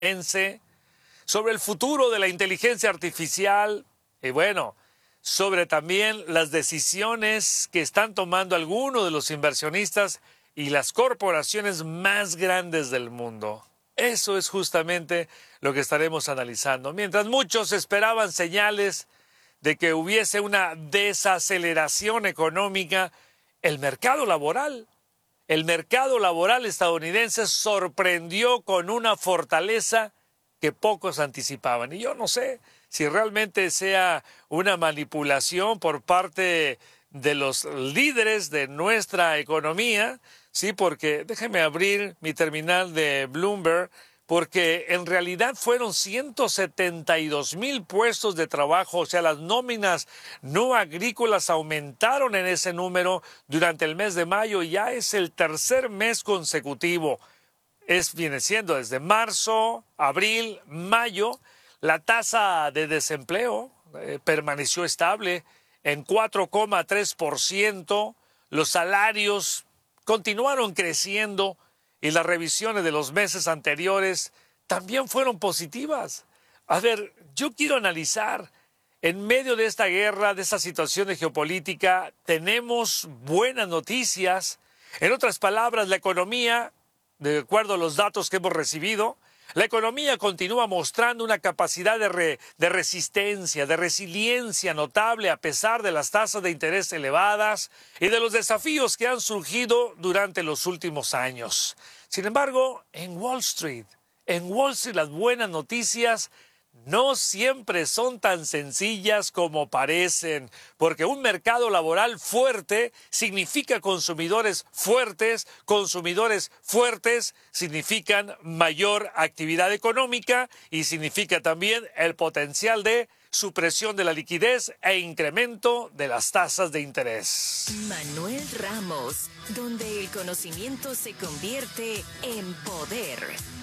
sobre el futuro de la inteligencia artificial y bueno, sobre también las decisiones que están tomando algunos de los inversionistas y las corporaciones más grandes del mundo. Eso es justamente lo que estaremos analizando. Mientras muchos esperaban señales de que hubiese una desaceleración económica, el mercado laboral estadounidense sorprendió con una fortaleza que pocos anticipaban. Y yo no sé si realmente sea una manipulación por parte de los líderes de nuestra economía, sí, porque déjeme abrir mi terminal de Bloomberg, porque en realidad fueron 172,000 puestos de trabajo, o sea, las nóminas no agrícolas aumentaron en ese número durante el mes de mayo y ya es el tercer mes consecutivo. Viene siendo desde marzo, abril, mayo, la tasa de desempleo permaneció estable en 4,3%, los salarios continuaron creciendo y las revisiones de los meses anteriores también fueron positivas. A ver, yo quiero analizar, en medio de esta guerra, de esta situación de geopolítica, tenemos buenas noticias. En otras palabras, la economía, de acuerdo a los datos que hemos recibido, la economía continúa mostrando una capacidad de resistencia, de resiliencia notable a pesar de las tasas de interés elevadas y de los desafíos que han surgido durante los últimos años. Sin embargo, en Wall Street las buenas noticias no siempre son tan sencillas como parecen, porque un mercado laboral fuerte significa consumidores fuertes significan mayor actividad económica y significa también el potencial de supresión de la liquidez e incremento de las tasas de interés. Manuel Ramos, donde el conocimiento se convierte en poder.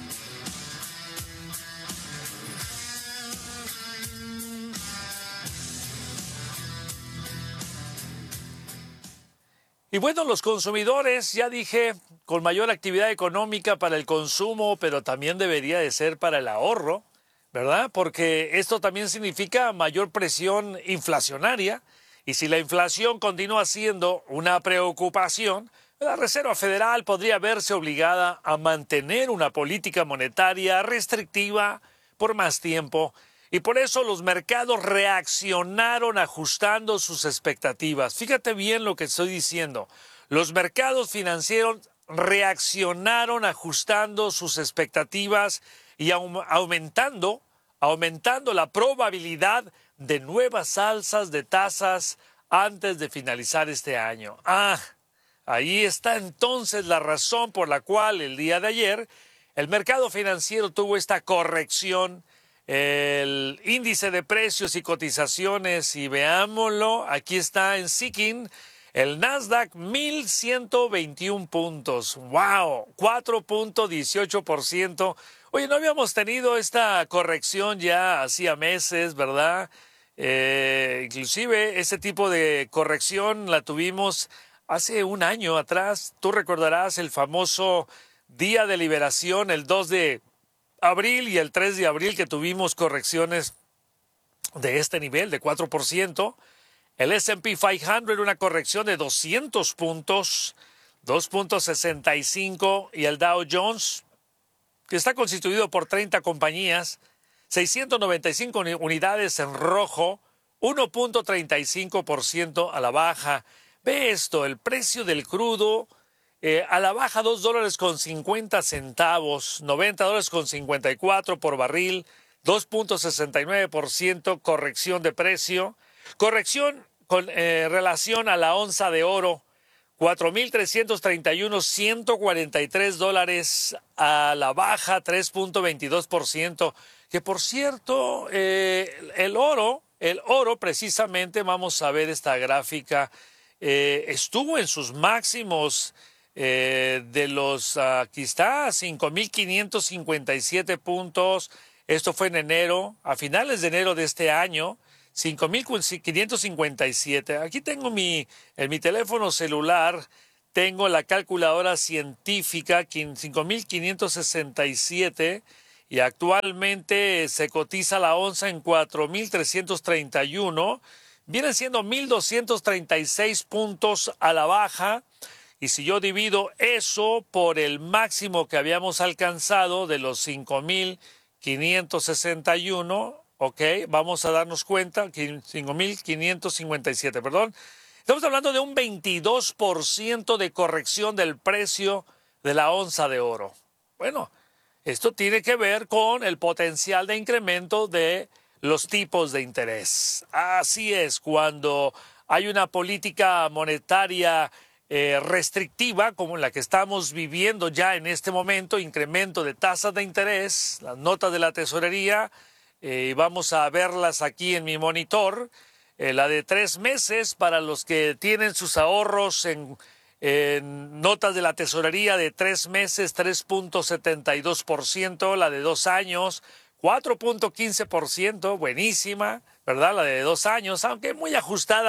Y bueno, los consumidores, ya dije, con mayor actividad económica para el consumo, pero también debería de ser para el ahorro, ¿verdad? Porque esto también significa mayor presión inflacionaria. Y si la inflación continúa siendo una preocupación, la Reserva Federal podría verse obligada a mantener una política monetaria restrictiva por más tiempo. Y por eso los mercados reaccionaron ajustando sus expectativas. Fíjate bien lo que estoy diciendo. Los mercados financieros reaccionaron ajustando sus expectativas y aumentando la probabilidad de nuevas alzas de tasas antes de finalizar este año. Ahí está entonces la razón por la cual el día de ayer el mercado financiero tuvo esta corrección. El índice de precios y cotizaciones, y veámoslo, aquí está en Seeking, el Nasdaq 1,121 puntos. ¡Wow! 4,18%. Oye, no habíamos tenido esta corrección ya hacía meses, ¿verdad? Inclusive ese tipo de corrección la tuvimos hace un año atrás. Tú recordarás el famoso Día de Liberación, el 2 de abril y el 3 de abril, que tuvimos correcciones de este nivel, de 4%. El S&P 500, una corrección de 200 puntos, 2,65%. Y el Dow Jones, que está constituido por 30 compañías, 695 unidades en rojo, 1,35% a la baja. Ve esto, el precio del crudo a la baja $2.50, $90.54 por barril, 2,69% corrección de precio. Corrección con relación a la onza de oro, 4,331, $143 a la baja, 3,22%. Que por cierto, el oro precisamente, vamos a ver esta gráfica, estuvo en sus máximos aquí está, 5,557 puntos. Esto fue en enero, a finales de enero de este año, 5,557. Aquí tengo en mi teléfono celular, tengo la calculadora científica, 5,567, y actualmente se cotiza la onza en 4,331. Vienen siendo 1,236 puntos a la baja. Y si yo divido eso por el máximo que habíamos alcanzado de los 5,561, ok, vamos a darnos cuenta, 5,557, perdón. Estamos hablando de un 22% de corrección del precio de la onza de oro. Bueno, esto tiene que ver con el potencial de incremento de los tipos de interés. Así es, cuando hay una política monetaria restrictiva como la que estamos viviendo ya en este momento, incremento de tasas de interés, las notas de la tesorería, vamos a verlas aquí en mi monitor, la de 3 meses para los que tienen sus ahorros en notas de la tesorería de 3 meses, 3,72%, la de 2 años, 4,15%, buenísima, ¿verdad? La de 2 años, aunque muy ajustada